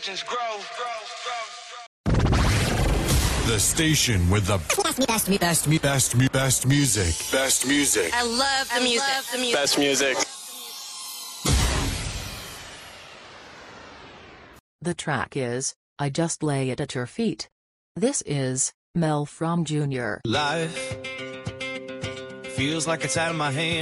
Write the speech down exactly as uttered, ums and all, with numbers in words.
legends grow. The station with the best, best, best, best, best, best music. Best music. I love the I music. love the music. Best music. The track is I Just Lay It at Your Feet. This is Mel from Junior Life feels like it's out of my hands.